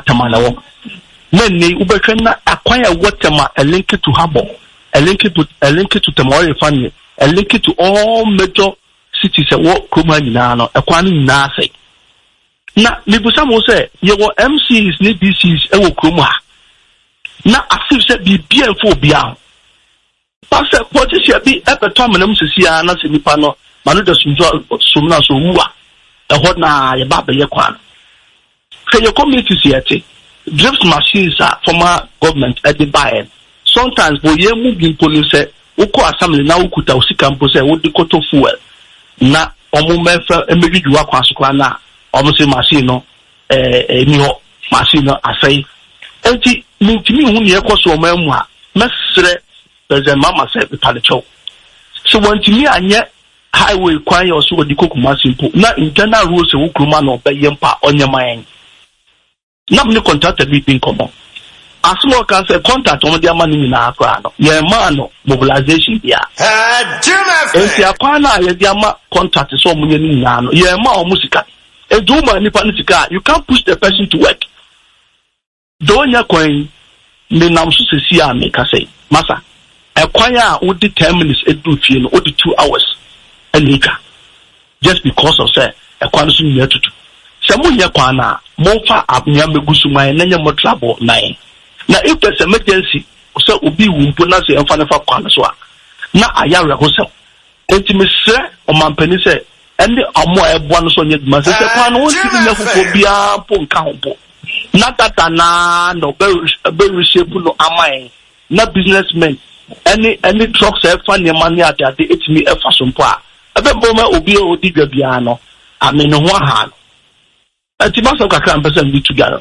Tamanawo. Nene ubekena acquire waterma a link to Harbor, a link to Tamori family, a link to all major cities and what Kumanano, a quani nase. Na Nibusamo say, you were MCs, need DCs, Ewo Kuma. Na as if be beautiful beyond. Pastor, what is your be at the time and MCC, Nasi Nipano, Manuda Sumna Suwa, a hot na Yababa Yakwan. Can your community see drift machines are former government at the buy. Sometimes we hear moving police say, Uko assembly now Ukuta Usikampo say, what the cotton fuel. Na Omumefa Emily Wakasukana, obviously Machino, Neo Machino, I say. Enti, Mutimi Hunia Koso Memwa, Mestre, President Mama said the Palicho. So when to me and yet highway choir also the Kokuma simple, not internal rules of Ukrumano by Yempa on your mind. Not many contracted with being common. As small as a contact on their money in our crown. Your man mobilization here. If you are pana, your contact is so many nano. Your man musica. A duma nipanica, you can't push the person to work. Don't your coin, the Namsu Sia make us say, Massa, a choir would be 10 minutes a do feel or 2 hours a later. Just because of say a quantity near to. Samunya Kwana, Mofa Abnyam Gusuma, and then more trouble 9. Now, if there's emergency, so will be Wumpunasi and Fanafa Kwanaswa. Now, I am a hotel. Intimacy or Mampeni say, and the Amoa one son yet must say, Pan won't see the Phobia Poncampo. Not that no very shape no amai, not businessmen. Any trucks have funny money at the 8 me a fashion par. A bit bomber will be a digger piano. I mean, one hand. And Timasa can be together.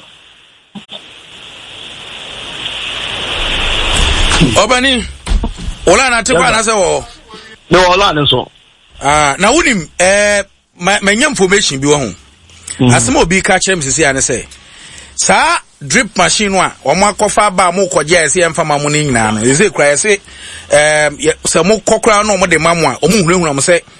Obani, Olana Tepana so. No, Olana so. Now, my information be one. As more be catch him to see and say, Sir, drip machine one, or more coffee bar more cordial, and for my money now. Is it cry? Say, some more cockra no more the mamma, or moon,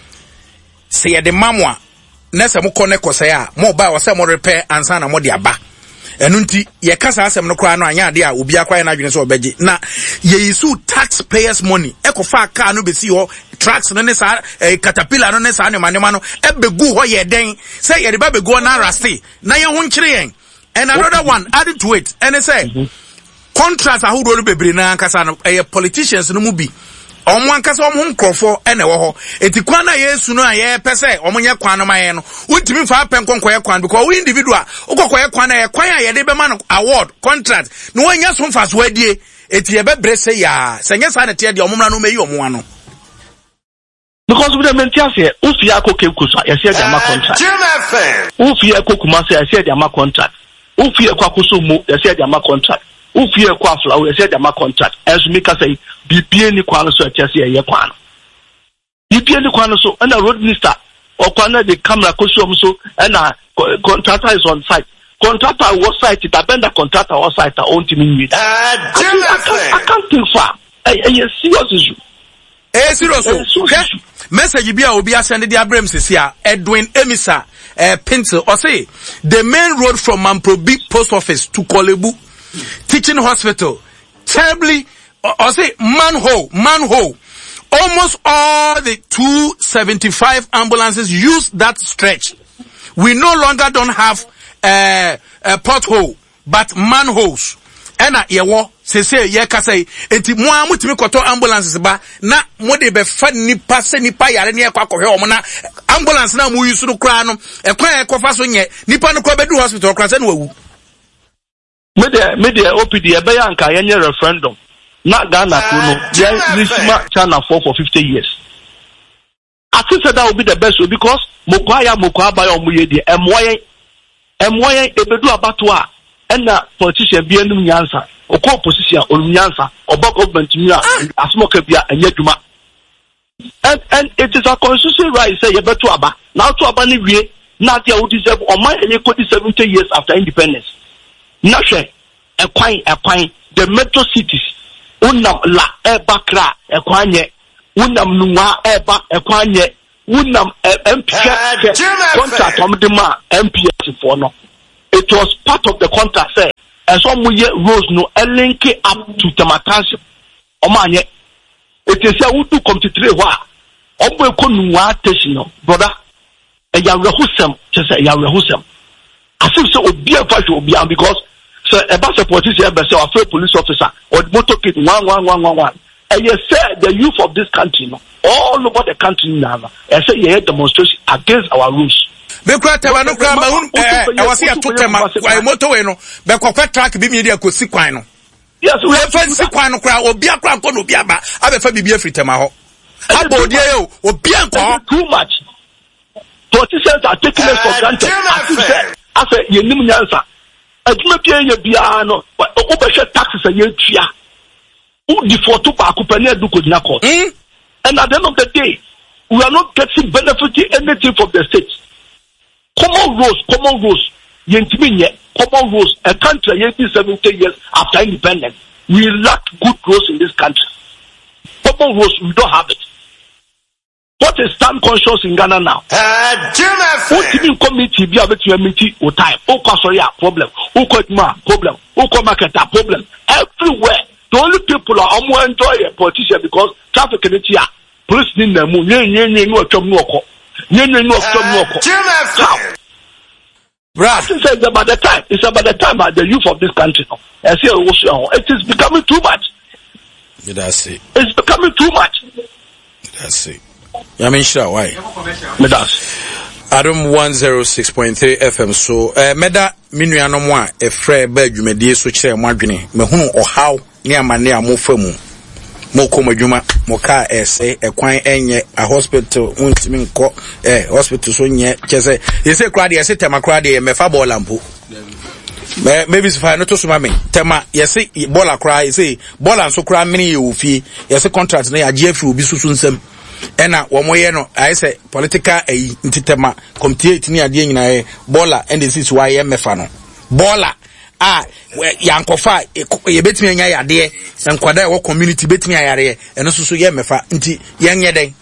say the mamma. Nessa mo connect ko say mo ba wase mo repair ansa na mo de aba enunti ye kasa asem no kra no anya de a obi akwa na adwene so obeje na ye isu taxpayers money e ko fa car no be si ho trucks no ne sa caterpillar no ne sa ne manema no e begu ho ye den say ye de ba begu na rasti na ye ho nkire yen. And another one added to it and say contracts ahudo no bebre na kasa no politicians no mu bi Omwan kasa omhum krofo ene wo ho etikwan na Yesu no aye pese omonye kwan no maye no untimi fa pen konkoye kwan because we individual ukokoye kwan na ye kwan aye de be man award contract no wanya so mfa so adie eti ye bebre se ya senye sa ne te de omomra no meyi omwa no because we dey maintain say ufi akoke kusa ye se de ma contract ufi akokuma se ye se de ma contract ufi akwakoso mu ye se de ma contract ufi akwafla ye se de ma contract as me ka say bibie ni kwano so atase ye kwano bibie ni kwano so and road minister or kwano the camera kosom so and contractor is on site contractor was site that bend the contractor was site on team in I can't think far serious issue serious message bia obi asende the Abraham Sesia Edwin Emisa Pencil or say the main road from Mamprobi post office to Kolebu teaching hospital terribly or say manhole. Almost all the 275 ambulances use that stretch. We no longer don't have a pothole, but manholes. Ena yewo sese ye ka say enti mo amutimi koto ambulances ba na mo de be fa nipa se nipa yare ne ekwa kohwe omo na ambulance na mo yusu no kra no ekwa ekofa so nye nipa no kra be du hospital kra se no wawu. Media OPD ebe ya nka yenye referendum. Not Ghana, Nisma China for 50 years. I think that will be the best way because Mokwaya by Omuyedi, MY, Ebedu Abatwa, and the politician be any answer, or co-position, or Nyansa, or Bok government, Asmokabia, and Yeduma. And it is a constitutional right, say, Ebetu Abba, now to Abani, not the deserve or my 70 years after independence. Nashe, a quine, the metro cities. Unam la bakra ekwanye unam nuwa eba ekwanye unam MPS contract omdema MPS for no. It was part of the contract say and some roads no link up to Tematansip. Omanye. It is a Utu come to 3 wa. Omwe Kunwa Teshino, brother. A Yarahusem, just a Yarahusem. I think so would be a fight will be because so a bus of politician, or a police officer, or motorcade 11111. And you said the youth of this country, all over the country now, and say you had demonstration against our rules. Bekrata no krama I was here to tema kwa motorway no be kwakwa track bi media ko sikwan no. Yes, we have fan sikwan no kra obi akra nko no bia ba abefa bibia fritema ho. Abodie yo obi anko too much. Politicians are taking us for granted. I say you nim nyansa. Aduma pia ye bia no obehwe taxes ye tua. Who default to ba kupani adu ko dina court. And at the end of the day, we are not getting benefiting anything from the state. Common rules, common rules. A country 70 years after independence, we lack good rules in this country. Common rules, we don't have it. What is time conscious in Ghana now? What do you committee be able to meet or time? Problem. Problem. Problem. Everywhere. The only people are more enjoy a politician because traffic in it here. Police need them. It's about the time. It's about the time the youth of this country. It is becoming too much. That's it. It's becoming too much. That's it. I mean, sure, why? Adam 106.3 FM. So, Meda Minuano Moa, a frere bed you may dear switch margini, Mahun or how near my near Mofamu. Moko Majuma, Moka essay, a quine enye, a hospital, untimin co, hospital so nye, Chese. He said, Crady, I said, Temacrady, and Mefabo Lampo. Maybe if I not to swim, Tema, yes, Bola cry, say, Bola so cry many you fee, yes, a contract near Jeff will be soon. Ena wamoyeno I say political intitema committee ni adie nyina bola and this is why mefa no bola yankofa ye betimi anya yade enkwada wo community betimi ayare eno so ye mefa nti yenye den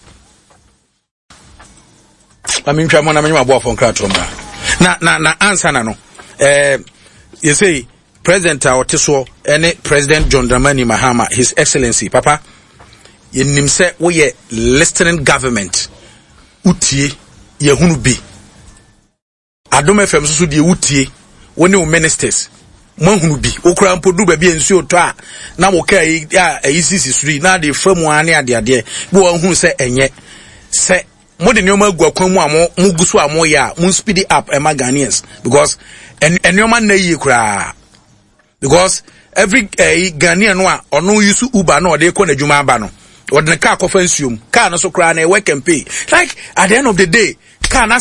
amintwa mo na menwa bo afon kra troma na answer na no you say president Otiso ene president John Dramani Mahama, his excellency papa yenim se wo ye listening government utie ye hunu bi Adom FM so de utie woni o ministers mo hunu bi okura mpodu ba bi ensuo to a na wo kai sisi suri na de famu ane ade bi wo hunu se enye se mo de nyoma agua mu amo mu guso amo ya mu speed it up ema Ghanaians because nyoma na yi kura because every Ghanaian no a ono use Uber no de ko na djuma aba no or the car conference car no so cry na work and pay like at the end of the day car